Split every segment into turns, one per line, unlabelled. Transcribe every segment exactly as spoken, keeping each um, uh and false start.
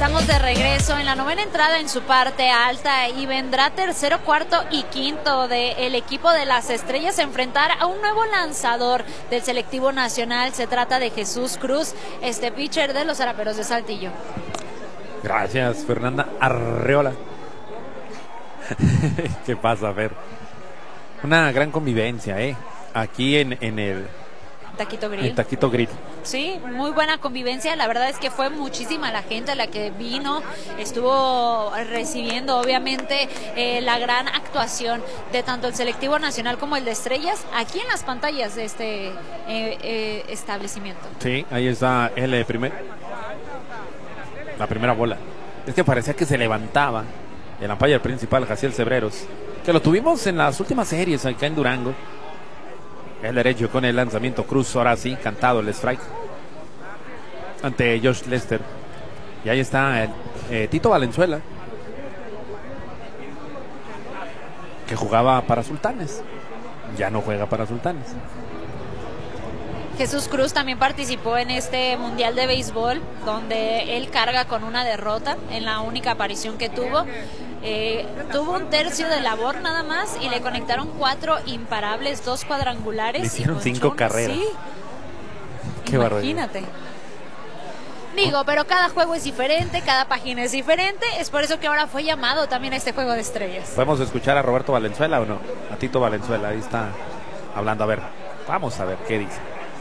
Estamos de regreso en la novena entrada en su parte alta y vendrá tercero, cuarto y quinto del equipo de las Estrellas a enfrentar a un nuevo lanzador del selectivo nacional. Se trata de Jesús Cruz, este pitcher de los Zaraperos de Saltillo.
Gracias, Fernanda Arreola. ¿Qué pasa, Fer? Una gran convivencia, ¿eh? Aquí en, en el
Taquito Grill.
El Taquito Grill.
Sí, muy buena convivencia. La verdad es que fue muchísima la gente la que vino, estuvo recibiendo obviamente eh, la gran actuación de tanto el selectivo nacional como el de Estrellas aquí en las pantallas de este eh, eh, establecimiento.
Sí, ahí está el eh, primer la primera bola. Es que parecía que se levantaba el umpire principal, Jaciel Cebreros, que lo tuvimos en las últimas series acá en Durango. El derecho con el lanzamiento Cruz, ahora sí, cantado el strike ante Josh Lester. Y ahí está el, eh, Tito Valenzuela, que jugaba para Sultanes. Ya no juega para Sultanes.
Jesús Cruz también participó en este Mundial de Béisbol, donde él carga con una derrota en la única aparición que tuvo. Eh, tuvo un tercio de labor nada más y le conectaron cuatro imparables, dos cuadrangulares.
Le hicieron
y
cinco
chon,
carreras.
Sí.
Qué
Imagínate. Barbaridad. Digo, pero cada juego es diferente, cada página es diferente. Es por eso que ahora fue llamado también a este Juego de Estrellas.
¿Podemos escuchar a Roberto Valenzuela o no? A Tito Valenzuela, ahí está hablando. A ver, vamos a ver qué dice.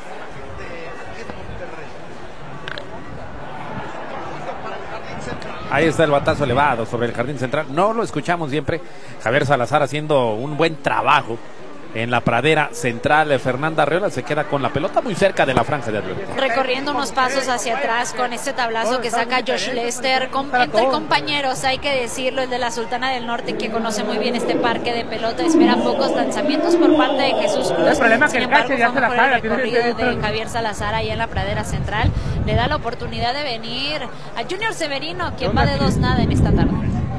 Ahí está el batazo elevado sobre el jardín central. No lo escuchamos siempre. Javier Salazar haciendo un buen trabajo en la pradera central. Fernanda Arreola se queda con la pelota muy cerca de la franja de advertencia.
Recorriendo unos pasos hacia atrás con este tablazo que saca Josh Lester. Com entre compañeros, hay que decirlo, el de la Sultana del Norte, que conoce muy bien este parque de pelota. Espera pocos lanzamientos por parte de Jesús Cruz.
El problema es que
Sin
el cache
embargo,
ya se la
por
sabe.
el recorrido de Javier Salazar ahí en la pradera central. Le da la oportunidad de venir a Junior Severino, quien va de dos nada en esta tarde.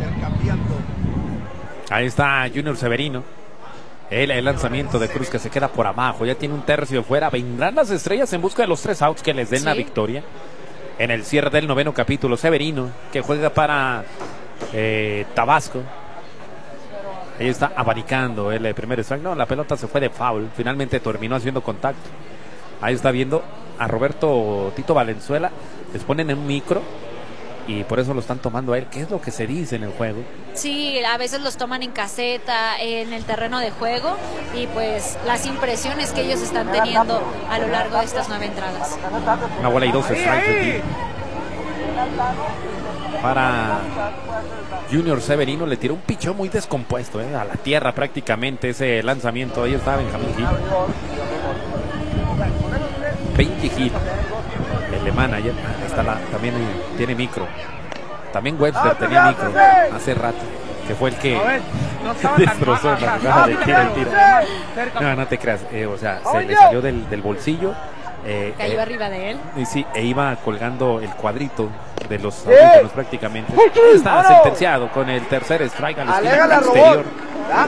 Ahí está Junior Severino. El, el lanzamiento de Cruz que se queda por abajo, ya tiene un tercio fuera. Vendrán las Estrellas en busca de los tres outs que les den sí. la victoria en el cierre del noveno capítulo. Severino, que juega para eh, Tabasco. Ahí está abanicando el, el primer strike. No, la pelota se fue de foul. Finalmente terminó haciendo contacto. Ahí está viendo a Roberto Tito Valenzuela. Les ponen en un micro y por eso lo están tomando a él. ¿Qué es lo que se dice en el juego?
Sí, a veces los toman en caseta, en el terreno de juego, y pues las impresiones que ellos están teniendo a lo largo de estas nueve entradas.
Una bola y dos strikes para Junior Severino. Le tiró un pichón muy descompuesto, eh, a la tierra prácticamente ese lanzamiento. Ahí está Benjamín Gil. Benji Gil, el manager. Está la, también tiene micro. También Webster tenía micro hace rato, que fue el que destrozó la jugada de tira y tira. No, no te creas, eh, o sea, se le salió del, del bolsillo. Eh,
Cayó
eh,
arriba de él.
Y sí, e iba colgando el cuadrito de los audífonos prácticamente. Está sentenciado con el tercer strike al esquina exterior.